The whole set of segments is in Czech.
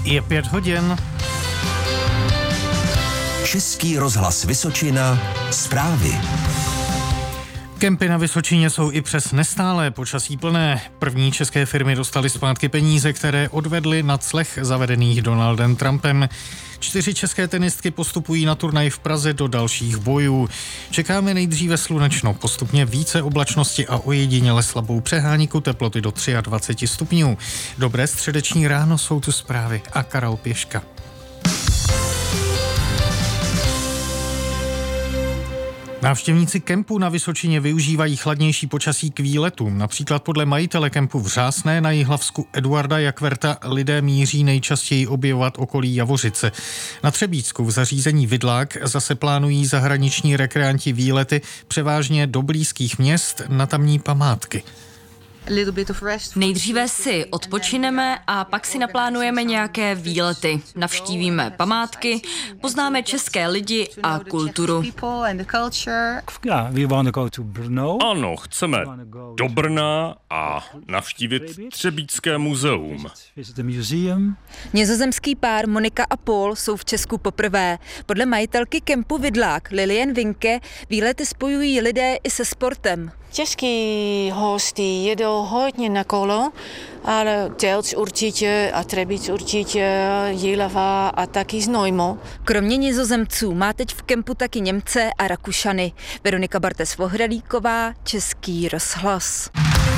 Je 5 hodin. Český rozhlas Vysočina, zprávy. Kempy na Vysočině jsou i přes nestálé počasí plné. První české firmy dostaly zpátky peníze, které odvedly na clech zavedených Donaldem Trumpem. 4 české tenistky postupují na turnaj v Praze do dalších bojů. Čekáme nejdříve slunečno, postupně více oblačnosti a ojediněle slabou přehániku, teploty do 23 stupňů. Dobré středeční ráno, jsou tu zprávy a Karel Pěška. Návštěvníci kempu na Vysočině využívají chladnější počasí k výletům. Například podle majitele kempu v Řásné na Jihlavsku Eduarda Jakverta lidé míří nejčastěji objevovat okolí Javořice. Na Třebíčsku v zařízení Vidlák zase plánují zahraniční rekreanti výlety převážně do blízkých měst na tamní památky. Nejdříve si odpočineme a pak si naplánujeme nějaké výlety. Navštívíme památky, poznáme české lidi a kulturu. Ano, chceme do Brna a navštívit Třebíčské muzeum. Nizozemský pár Monika a Paul jsou v Česku poprvé. Podle majitelky kempu Vidlák Lilian Vinke výlety spojují lidé i se sportem. Český hosty jedou hodně na kolo, ale Dělc určitě a Třebíč určitě, Jihlava a taky Znojmo. Kromě Nizozemců má teď v kempu taky Němce a Rakušany. Veronika Bartes-Vohralíková, Český rozhlas.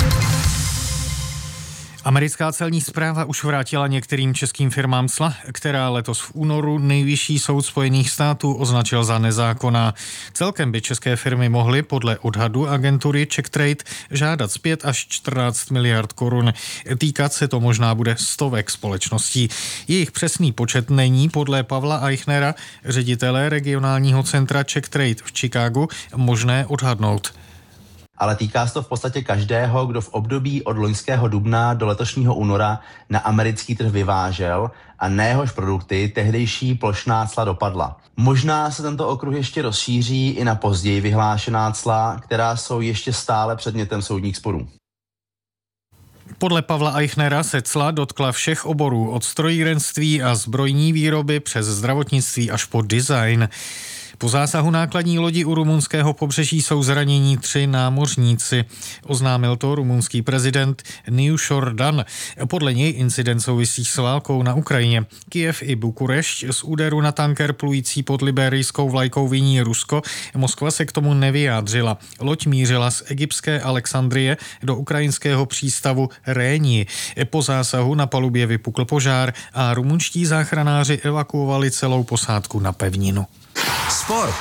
Americká celní správa už vrátila některým českým firmám cla, která letos v únoru Nejvyšší soud Spojených států označil za nezákonná. Celkem by české firmy mohly podle odhadu agentury CzechTrade žádat zpět až 14 miliard korun. Týkat se to možná bude stovek společností. Jejich přesný počet není podle Pavla Eichnera, ředitele regionálního centra CzechTrade v Chicagu, možné odhadnout. Ale týká se to v podstatě každého, kdo v období od loňského dubna do letošního února na americký trh vyvážel a na jehož produkty tehdejší plošná cla dopadla. Možná se tento okruh ještě rozšíří i na později vyhlášená cla, která jsou ještě stále předmětem soudních sporů. Podle Pavla Eichnera se cla dotkla všech oborů, od strojírenství a zbrojní výroby přes zdravotnictví až po design. Po zásahu nákladní lodi u rumunského pobřeží jsou zranění 3 námořníci. Oznámil to rumunský prezident Niušor Dan. Podle něj incident souvisí s válkou na Ukrajině. Kyjev i Bukurešť z úderu na tanker plující pod liberijskou vlajkou viní Rusko. Moskva se k tomu nevyjádřila. Loď mířila z egyptské Alexandrie do ukrajinského přístavu Réni. Po zásahu na palubě vypukl požár a rumunští záchranáři evakuovali celou posádku na pevninu. Sport.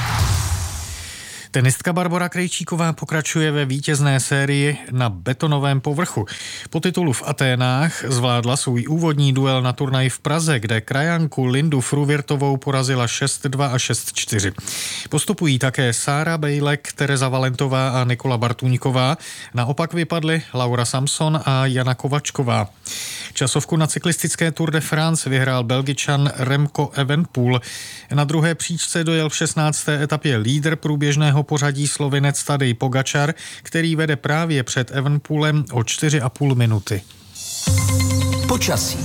Tenistka Barbora Krejčíková pokračuje ve vítězné sérii na betonovém povrchu. Po titulu v Aténách zvládla svůj úvodní duel na turnaji v Praze, kde krajanku Lindu Fruvirtovou porazila 6-2 a 6-4. Postupují také Sára Bejlek, Tereza Valentová a Nikola Bartůňková. Naopak vypadly Laura Samson a Jana Kovačková. Časovku na cyklistické Tour de France vyhrál Belgičan Remco Evenepoel. Na druhé příčce dojel v 16. etapě lídr průběžného pořadí Slovinec Tadej Pogačar, který vede právě před Evenepoelem o 4,5 minuty. Počasí.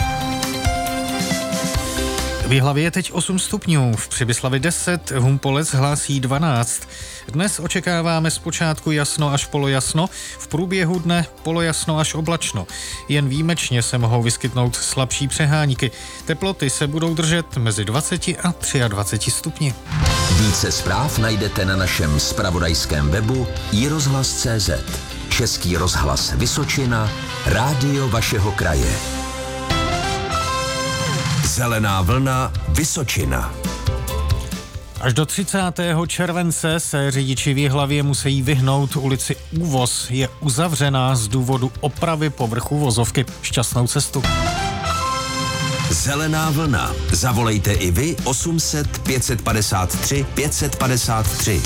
V Jihlavě je teď 8 stupňů, v Přibyslavi 10, Humpolec hlásí 12. Dnes očekáváme zpočátku jasno až polojasno, v průběhu dne polojasno až oblačno. Jen výjimečně se mohou vyskytnout slabší přeháníky. Teploty se budou držet mezi 20 a 23 stupni. Více zpráv najdete na našem zpravodajském webu iRozhlas.cz. Český rozhlas Vysočina, rádio vašeho kraje. Zelená vlna Vysočina. Až do 30. července se řidiči v Jihlavě musí vyhnout ulici Úvoz. Je uzavřená z důvodu opravy povrchu vozovky. Šťastnou cestu. Zelená vlna. Zavolejte i vy 800 553 553.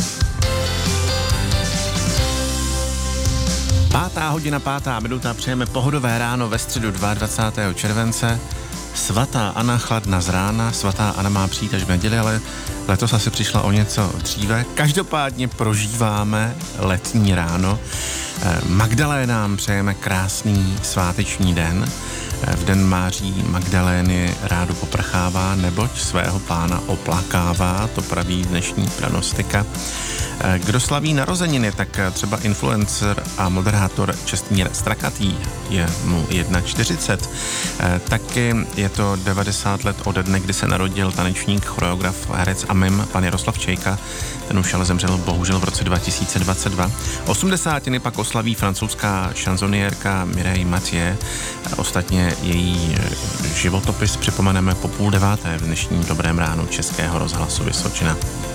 5:05, přejeme pohodové ráno ve středu 22. července. Svatá Anna chladna z rána, svatá Anna má přijít až v neděli, ale Letos asi přišla o něco dříve. Každopádně prožíváme letní ráno. Magdalénám přejeme krásný sváteční den. V den Máří Magdalény rádo poprchává, neboť svého pána oplakává, to praví dnešní pranostika. Kdo slaví narozeniny, tak třeba influencer a moderátor Čestmír Strakatý, je mu 41. Taky je to 90 let ode dne, kdy se narodil tanečník, choreograf, herec a mim pan Jaroslav Čejka. Ten už ale zemřel bohužel v roce 2022. 80. pak oslaví francouzská šanzoniérka Mireille Mathieu. Ostatně její životopis připomeneme po 8:30 v dnešním Dobrém ránu Českého rozhlasu Vysočina.